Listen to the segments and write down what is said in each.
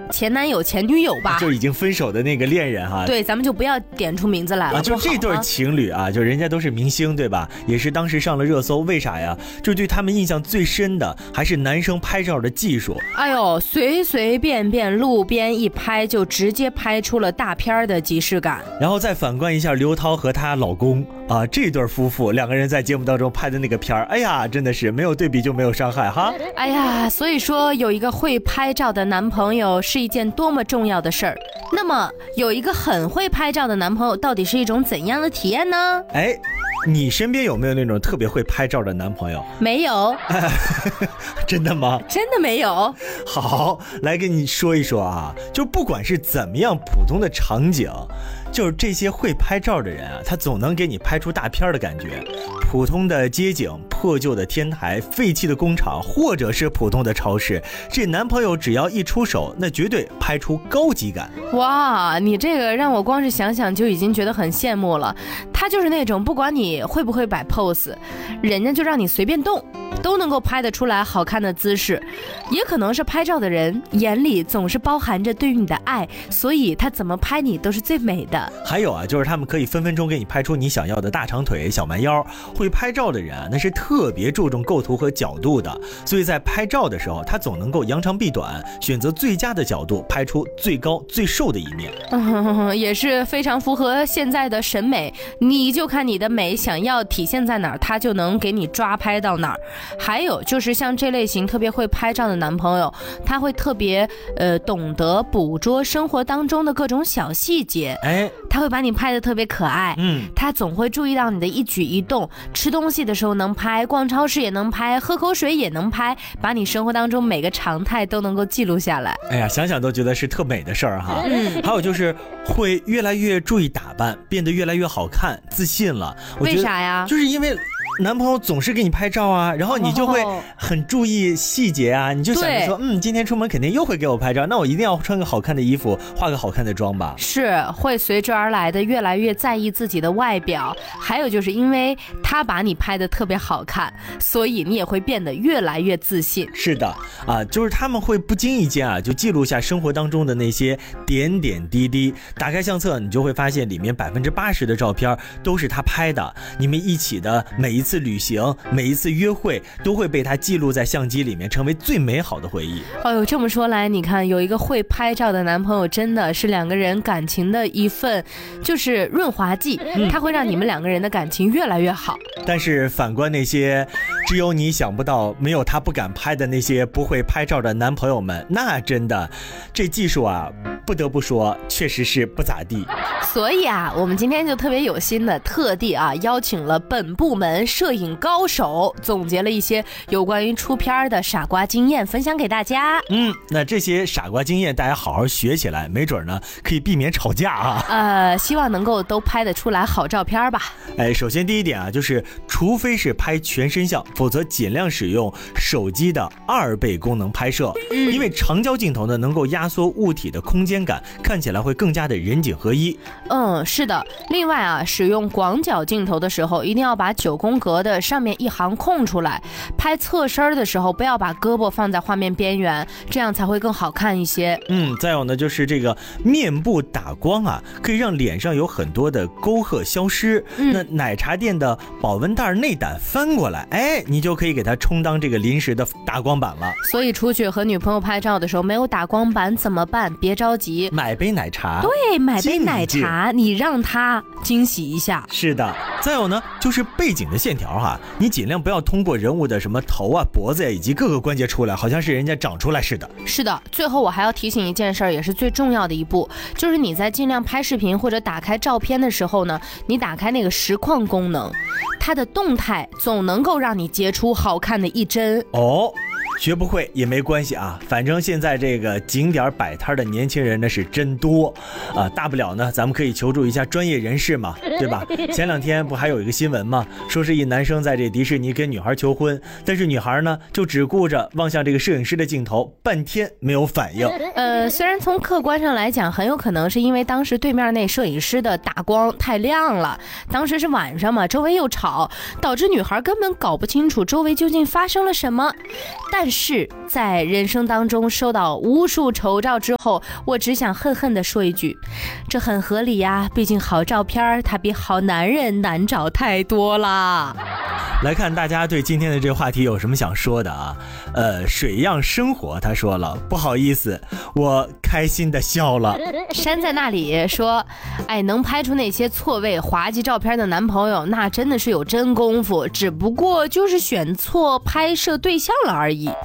前男友前女友吧， 就已经分手的那个恋人哈。 对，咱们就不要点出名字来了。 就这对情侣啊，就人家都是明星对吧？也是当时上了热搜，为啥呀？就对他们印象最深的还是男生拍照的技术。 哎呦，随随便便路边一拍就直接拍出了大片的即视感。 然后再反观一下刘涛和她老公啊，这对夫妇两个人在节目当中拍的那个片儿，哎呀，真的是没有对比就没有伤害哈。 哎呀，所以说有一个会拍照的男朋友是一件多么重要的事儿。那么有一个很会拍照的男朋友到底是一种怎样的体验呢？ 哎，你身边有没有那种特别会拍照的男朋友？ 没有。 真的吗？ 真的没有。 好，来跟你说一说啊，就不管是怎么样普通的场景，就是这些会拍照的人啊，他总能给你拍出大片的感觉。普通的街景、破旧的天台、废弃的工厂，或者是普通的超市，这男朋友只要一出手，那绝对拍出高级感。 哇，你这个让我光是想想就已经觉得很羡慕了。他就是那种不管你会不会摆 pose， 人家就让你随便动，都能够拍得出来好看的姿势。也可能是拍照的人眼里总是包含着对于你的爱，所以他怎么拍你都是最美的。 还有啊，就是他们可以分分钟给你拍出你想要的大长腿、小蛮腰。会拍照的人啊，那是特别注重构图和角度的，所以在拍照的时候，他总能够扬长避短，选择最佳的角度，拍出最高最瘦的一面。 也是非常符合现在的审美，你就看你的美想要体现在哪儿，他就能给你抓拍到哪儿。还有就是像这类型特别会拍照的男朋友，他会特别懂得捕捉生活当中的各种小细节。哎，他会把你拍得特别可爱。他总会注意到你的一举一动，吃东西的时候能拍，逛超市也能拍，喝口水也能拍，把你生活当中每个常态都能够记录下来。 哎呀，想想都觉得是特美的事儿哈。还有就是会越来越注意打扮，变得越来越好看，自信了。 为啥呀？ 就是因为男朋友总是给你拍照啊，然后你就会很注意细节啊，你就想着说，今天出门肯定又会给我拍照，那我一定要穿个好看的衣服，化个好看的妆吧。 是会随之而来的越来越在意自己的外表，还有就是因为他把你拍得特别好看，所以你也会变得越来越自信。 是的啊，就是他们会不经意间啊，就记录下生活当中的那些点点滴滴。打开相册，你就会发现里面80%的照片都是他拍的，你们一起的每一次旅行，每一次约会都会被他记录在相机里面，成为最美好的回忆。 哎呦，这么说来，你看有一个会拍照的男朋友，真的是两个人感情的一份就是润滑剂，它会让你们两个人的感情越来越好。 但是反观那些只有你想不到没有他不敢拍的那些不会拍照的男朋友们，那真的这技术啊，不得不说确实是不咋地。 所以啊，我们今天就特别有心的特地啊邀请了本部门摄影高手，总结了一些有关于出片的傻瓜经验分享给大家。 那这些傻瓜经验大家好好学起来，没准呢可以避免吵架啊。 希望能够都拍得出来好照片吧。 首先第一点啊，就是除非是拍全身像，否则尽量使用手机的2倍功能拍摄，因为长焦镜头呢能够压缩物体的空间感，看起来会更加的人景合一。 是的。另外啊，使用广角镜头的时候，一定要把9宫格的上面一行空出来。拍侧身的时候，不要把胳膊放在画面边缘，这样才会更好看一些。 再有呢，就是这个面部打光啊，可以让脸上有很多的沟壑消失。那奶茶店的保温袋内胆翻过来，你就可以给它充当这个临时的打光板了。 所以出去和女朋友拍照的时候，没有打光板怎么办？别着急， 买杯奶茶。 对，买杯奶茶，你让他惊喜一下。 是的。再有呢，就是背景的线条你尽量不要通过人物的什么头啊、脖子以及各个关节出来，好像是人家长出来似的。 是的。最后我还要提醒一件事儿，也是最重要的一步，就是你在尽量拍视频或者打开照片的时候呢，你打开那个实况功能，它的动态总能够让你截出好看的一帧。 学不会也没关系啊，反正现在这个景点摆摊的年轻人呢是真多啊，大不了呢咱们可以求助一下专业人士嘛，对吧？前2天不还有一个新闻嘛，说是一男生在这迪士尼跟女孩求婚，但是女孩呢就只顾着望向这个摄影师的镜头，半天没有反应。 虽然从客观上来讲，很有可能是因为当时对面那摄影师的打光太亮了，当时是晚上嘛，周围又吵，导致女孩根本搞不清楚周围究竟发生了什么。但但是在人生当中收到无数丑照之后，我只想恨恨地说一句，这很合理呀，毕竟好照片它比好男人难找太多啦。 来看大家对今天的这个话题有什么想说的啊？水样生活他说了，不好意思，我开心的笑了。 山在那里说，能拍出那些错位滑稽照片的男朋友，那真的是有真功夫，只不过就是选错拍摄对象了而已。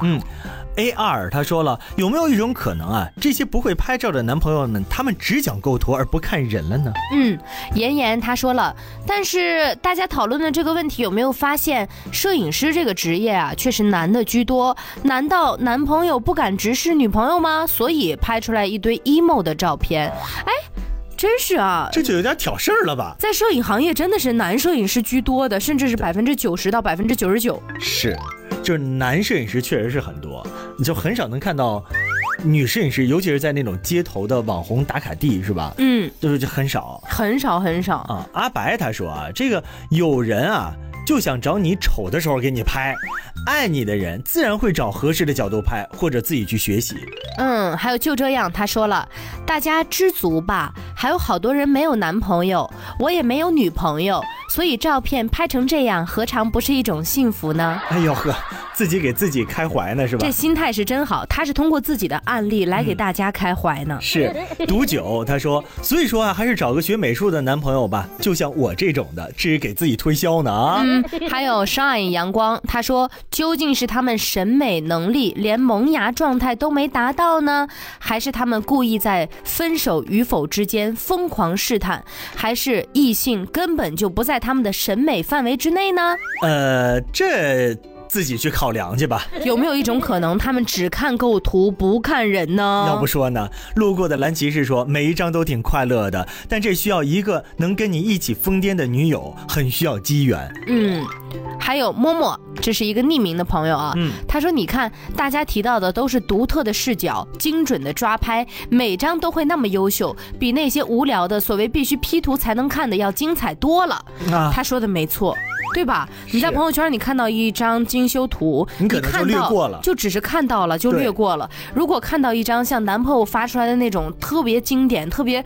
A2 他说了，有没有一种可能啊，这些不会拍照的男朋友们，他们只讲构图而不看人了呢？ 妍妍他说了，但是大家讨论的这个问题有没有发现，摄影师这个职业啊，确实男的居多，难道男朋友不敢直视女朋友吗？所以拍出来一堆 emo 的照片。真是啊， 这就有点挑事儿了吧？ 在摄影行业真的是男摄影师居多的，甚至是90%到99%。 是，就是男摄影师确实是很多，你就很少能看到女摄影师，尤其是在那种街头的网红打卡地，是吧？就是很少啊。阿白他说啊，这个有人啊就想找你丑的时候给你拍，爱你的人自然会找合适的角度拍，或者自己去学习。 还有就这样他说了，大家知足吧，还有好多人没有男朋友，我也没有女朋友，所以照片拍成这样何尝不是一种幸福呢？ 哎呦呵，自己给自己开怀呢是吧？ 这心态是真好，他是通过自己的案例来给大家开怀呢。 是毒酒他说，所以说啊，还是找个学美术的男朋友吧，就像我这种的，至于给自己推销呢啊。 还有 Shine 阳光他说，究竟是他们审美能力连萌芽状态都没达到呢，还是他们故意在分手与否之间疯狂试探，还是异性根本就不在他们的审美范围之内呢？ 这自己去考量去吧。 有没有一种可能，他们只看构图不看人呢？ 要不说呢，路过的蓝骑士说，每一张都挺快乐的，但这需要一个能跟你一起疯癫的女友，很需要机缘。 还有默默，这是一个匿名的朋友啊，他说你看大家提到的都是独特的视角，精准的抓拍，每张都会那么优秀，比那些无聊的所谓必须 P 图才能看的要精彩多了。他说的没错，对吧？你在朋友圈你看到一张精修图， 你可能就略过了， 就只是看到了就略过了。如果看到一张像男朋友发出来的那种特别经典特别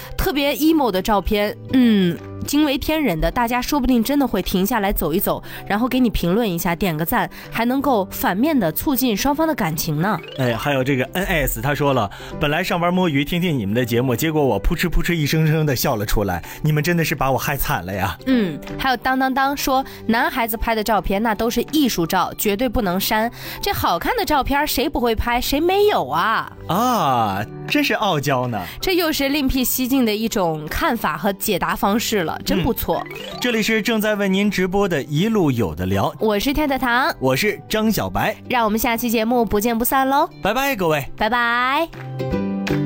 emo 的照片，惊为天人的，大家说不定真的会停下来走一走，然后给你评论一下，点个赞，还能够反面的促进双方的感情呢。 还有这个 NS 他说了，本来上班摸鱼听听你们的节目，结果我扑哧扑哧一声声的笑了出来，你们真的是把我害惨了呀。 还有当当当说，男孩子拍的照片那都是艺术照，绝对不能删，这好看的照片谁不会拍，谁没有啊？ 真是傲娇呢。 这又是另辟蹊径的一种看法和解答方式了，真不错。 这里是正在为您直播的一路有的聊， 我是太太糖， 我是张小白， 让我们下期节目不见不散喽， 拜拜各位， 拜拜。